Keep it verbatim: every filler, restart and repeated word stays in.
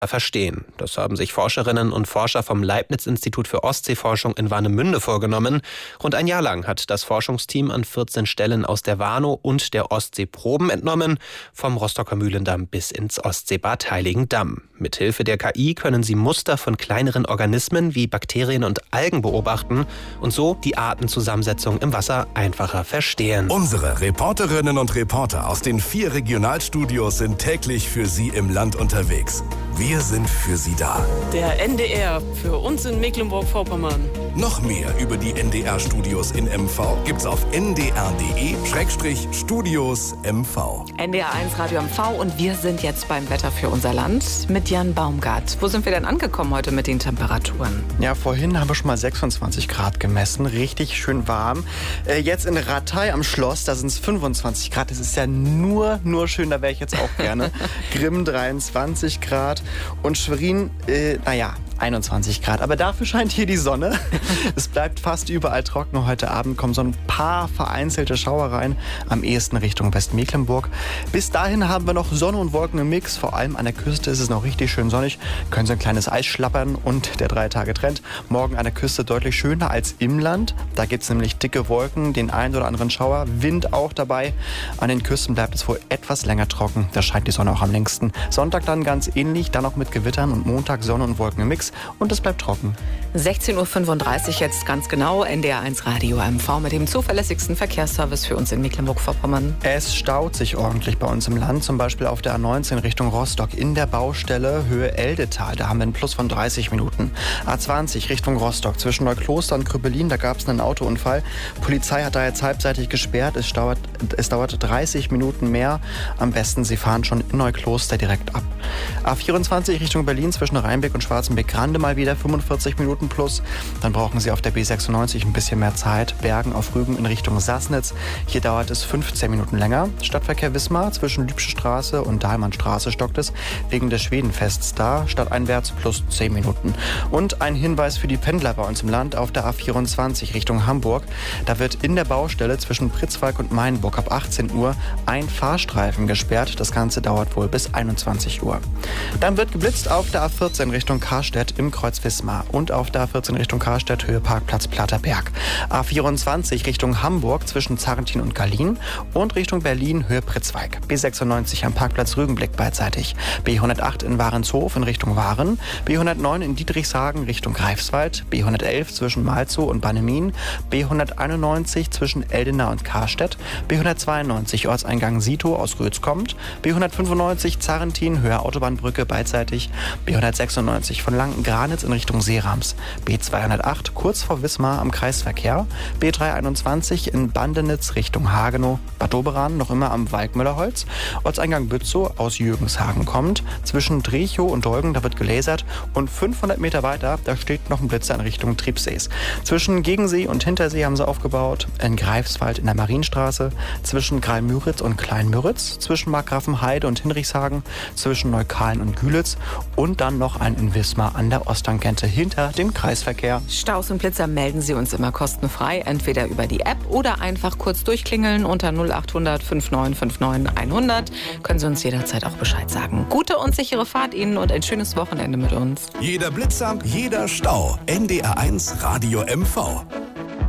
verstehen. Das haben sich Forscherinnen und Forscher vom Leibniz-Institut für Ostseeforschung in Warnemünde vorgenommen. Rund ein Jahr lang hat das Forschungsteam an vierzehn Stellen aus der Warnow und der Ostsee Proben entnommen, vom Rostocker Mühlendamm bis ins Ostseebad Heiligendamm. Mithilfe der K I können sie Muster von kleineren Organismen wie Bakterien und Algen beobachten und so die Artenzusammensetzung im Wasser einfacher verstehen. Unsere Reporterinnen und Reporter aus den vier Regionalstudios sind täglich für Sie im Land unterwegs. Wir sind für Sie da. Der N D R für uns in Mecklenburg-Vorpommern. Noch mehr über die N D R-Studios in M V gibt's auf n d r punkt d e studios m v. N D R eins Radio M V und wir sind jetzt beim Wetter für unser Land mit Jan Baumgart. Wo sind wir denn angekommen heute mit den Temperaturen? Ja, vorhin haben wir schon mal sechsundzwanzig Grad gemessen. Richtig schön warm. Äh, jetzt in Ratay am Schloss, da sind es fünfundzwanzig Grad. Das ist ja nur, nur schön, da wäre ich jetzt auch gerne. Grimm dreiundzwanzig Grad und Schwerin, äh, naja, einundzwanzig Grad. Aber dafür scheint hier die Sonne. Es bleibt fast überall trocken. Heute Abend kommen so ein paar vereinzelte Schauer rein, am ehesten Richtung Westmecklenburg. Bis dahin haben wir noch Sonne und Wolken im Mix. Vor allem an der Küste ist es noch richtig schön sonnig. Können so ein kleines Eis schlappern und der drei Tage Trend. Morgen an der Küste deutlich schöner als im Land. Da gibt es nämlich dicke Wolken, den einen oder anderen Schauer, Wind auch dabei. An den Küsten bleibt es wohl etwas länger trocken. Da scheint die Sonne auch am längsten. Sonntag dann ganz ähnlich, dann auch mit Gewittern und Montag Sonne und Wolken im Mix. Und es bleibt trocken. sechzehn Uhr fünfunddreißig jetzt ganz genau. N D R eins Radio M V mit dem zuverlässigsten Verkehrsservice für uns in Mecklenburg-Vorpommern. Es staut sich ordentlich bei uns im Land, zum Beispiel auf der A neunzehn Richtung Rostock in der Baustelle Höhe Eldetal. Da haben wir einen Plus von dreißig Minuten. A zwanzig Richtung Rostock zwischen Neukloster und Krüppelin, da gab es einen Autounfall. Polizei hat da jetzt halbseitig gesperrt. Es dauert, es dauert dreißig Minuten mehr. Am besten, Sie fahren schon in Neukloster direkt ab. A vierundzwanzig Richtung Berlin zwischen Rheinbeck und Schwarzenbeck-Grande mal wieder fünfundvierzig Minuten plus. Dann brauchen Sie auf der B sechsundneunzig ein bisschen mehr Zeit. Bergen auf Rügen in Richtung Sassnitz. Hier dauert es fünfzehn Minuten länger. Stadtverkehr Wismar zwischen Lübsche Straße und Dahlmannstraße stockt es wegen des Schwedenfests da. Stadteinwärts plus zehn Minuten. Und ein Hinweis für die Pendler bei uns im Land auf der A vierundzwanzig Richtung Hamburg. Da wird in der Baustelle zwischen Pritzwalk und Mainburg ab achtzehn Uhr ein Fahrstreifen gesperrt. Das Ganze dauert wohl bis einundzwanzig Uhr. Dann wird geblitzt auf der A vierzehn Richtung Karstedt im Kreuz Wismar und auf der A vierzehn Richtung Karstedt Höhe Parkplatz Platterberg. A vierundzwanzig Richtung Hamburg zwischen Zarrentin und Gallien und Richtung Berlin Höhe Pritzwalk. B sechsundneunzig am Parkplatz Rügenblick beidseitig. B hundertacht in Warenshof in Richtung Waren. B hundertneun in Dietrichshagen Richtung Greifswald. B hundertelf zwischen Malzow und Bannemin. B hunderteinundneunzig zwischen Eldena und Karstedt. B hundertzweiundneunzig Ortseingang Sito aus Rötz kommt. B hundertfünfundneunzig Zarrentin Höhe Autobahnbrücke beidseitig. B hundertsechsundneunzig von Lanken-Granitz in Richtung Seerams. B zweihundertacht kurz vor Wismar am Kreisverkehr. B dreihunderteinundzwanzig in Bandenitz Richtung Hagenow. Bad Doberan noch immer am Walkmüllerholz. Ortseingang Bützow aus Jürgenshagen kommt. Zwischen Drechow und Dolgen, da wird gelasert. Und fünfhundert Meter weiter, da steht noch ein Blitzer in Richtung Triebsees. Zwischen Gegensee und Hintersee haben sie aufgebaut. In Greifswald in der Marienstraße. Zwischen Greilmüritz und Kleinmüritz. Zwischen Markgrafenheide und Hinrichshagen. Zwischen Neukalen und Gülitz. Und dann noch ein in Wismar an der Osttangente hinter dem Kreisverkehr. Staus und Blitzer melden Sie uns immer kostenfrei, entweder über die App oder einfach kurz durchklingeln unter null acht hundert fünfundneunzig fünfundneunzig hundert. Können Sie uns jederzeit auch Bescheid sagen. Gute und sichere Fahrt Ihnen und ein schönes Wochenende mit uns. Jeder Blitzer, jeder Stau. N D R eins Radio M V.